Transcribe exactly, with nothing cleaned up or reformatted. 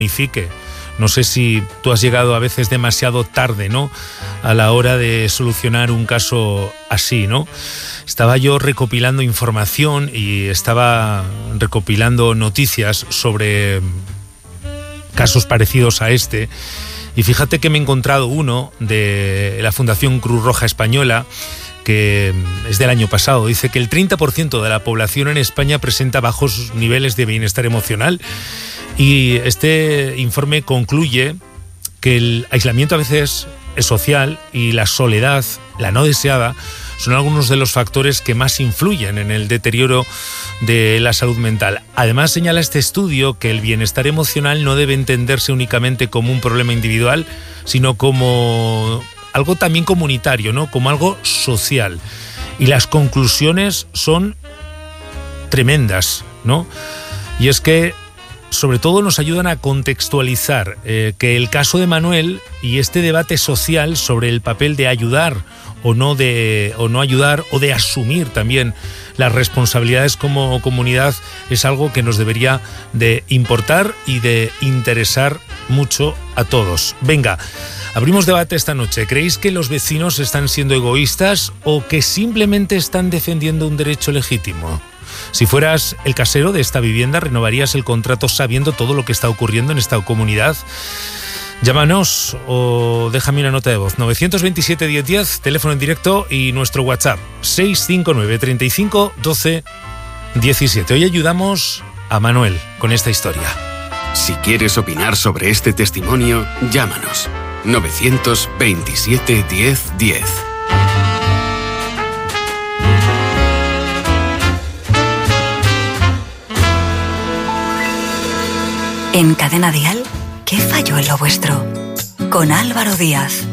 unifique. No sé si tú has llegado a veces demasiado tarde, ¿no?, a la hora de solucionar un caso así, ¿no? Estaba yo recopilando información y estaba recopilando noticias sobre casos parecidos a este. Y fíjate que me he encontrado uno de la Fundación Cruz Roja Española, que es del año pasado. Dice que el treinta por ciento de la población en España presenta bajos niveles de bienestar emocional. Y este informe concluye que el aislamiento a veces es social y la soledad, la no deseada, son algunos de los factores que más influyen en el deterioro de la salud mental. Además, señala este estudio que el bienestar emocional no debe entenderse únicamente como un problema individual, sino como algo también comunitario, ¿no?, como algo social. Y las conclusiones son tremendas, ¿no? Y es que sobre todo nos ayudan a contextualizar eh, que el caso de Manuel y este debate social sobre el papel de ayudar o no de o no ayudar o de asumir también las responsabilidades como comunidad es algo que nos debería de importar y de interesar mucho a todos. Venga, abrimos debate esta noche. ¿Creéis que los vecinos están siendo egoístas o que simplemente están defendiendo un derecho legítimo? Si fueras el casero de esta vivienda, ¿renovarías el contrato sabiendo todo lo que está ocurriendo en esta comunidad? Llámanos o déjame una nota de voz. nueve dos siete, diez diez, teléfono en directo, y nuestro WhatsApp seis cinco nueve, treinta y cinco, doce, diecisiete. Hoy ayudamos a Manuel con esta historia. Si quieres opinar sobre este testimonio, llámanos. nueve dos siete, diez, diez. En Cadena Dial, ¿qué falló en lo vuestro? Con Álvaro Díaz.